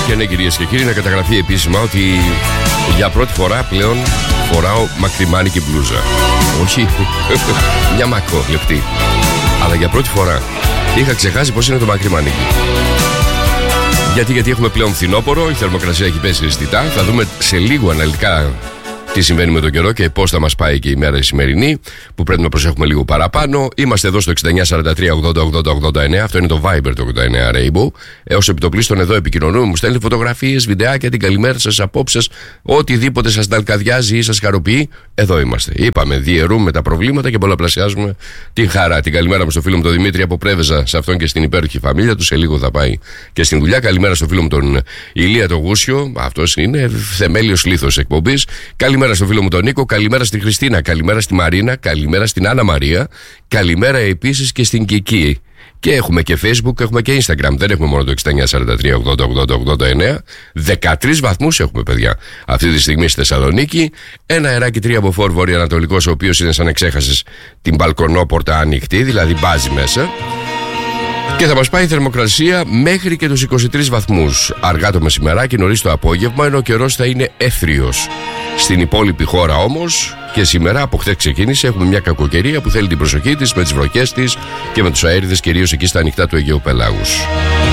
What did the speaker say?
Και ναι, κυρίες και κύριοι, να καταγραφεί επίσημα ότι για πρώτη φορά πλέον φοράω μακριμάνικη μπλούζα. Όχι μια μακρό λεπτή, αλλά για πρώτη φορά είχα ξεχάσει πως είναι το μακριμάνικη. Γιατί έχουμε πλέον φθινόπωρο, η θερμοκρασία έχει πέσει αισθητά. Θα δούμε σε λίγο αναλυτικά τι συμβαίνει με τον καιρό και πώς θα μας πάει και η μέρα η σημερινή, που πρέπει να προσέχουμε λίγο παραπάνω. Είμαστε εδώ στο 6943-80-80-89. Αυτό είναι το Viber, το 89 Rainbow. Έως επιτοπλίστων εδώ επικοινωνούμε. Μου στέλνετε φωτογραφίες, βιντεάκια, την καλημέρα σας, απόψες, οτιδήποτε σας ταλκαδιάζει ή σας χαροποιεί. Εδώ είμαστε. Είπαμε, διαιρούμε τα προβλήματα και πολλαπλασιάζουμε την χαρά. Την καλημέρα μου στο φίλο μου τον Δημήτρη από Πρέβεζα, σε αυτόν και στην υπέροχη φαμίλια του. Σε λίγο θα πάει και στην δουλειά. Καλημέρα στο φίλο μου τον Ηλία τον Γούσιο. Αυτός είναι θεμέλιος λίθος εκπομπής. Καλημέρα στο φίλο μου τον Νίκο, καλημέρα στη Χριστίνα, καλημέρα στη Μαρίνα, καλημέρα στην Άννα Μαρία, καλημέρα επίσης και στην Κική. Και έχουμε και Facebook, έχουμε και Instagram. Δεν έχουμε μόνο το 6943-80-80-89. 13 βαθμούς έχουμε, παιδιά, αυτή τη στιγμή στη Θεσσαλονίκη. Ένα αεράκι 3 από φόρ βορειοανατολικός, ο οποίος είναι σαν να ξέχασες την μπαλκονόπορτα ανοιχτή, δηλαδή μπάζει μέσα. Και θα μας πάει η θερμοκρασία μέχρι και τους 23 βαθμούς. Αργά το μεσημεράκι, νωρίς το απόγευμα, ενώ ο καιρός θα είναι έθριος. Στην υπόλοιπη χώρα όμως, και σήμερα από χθες ξεκίνησε, έχουμε μια κακοκαιρία που θέλει την προσοχή της με τις βροχές της και με τους αέριδες, κυρίως εκεί στα ανοιχτά του Αιγαίου Πελάγους.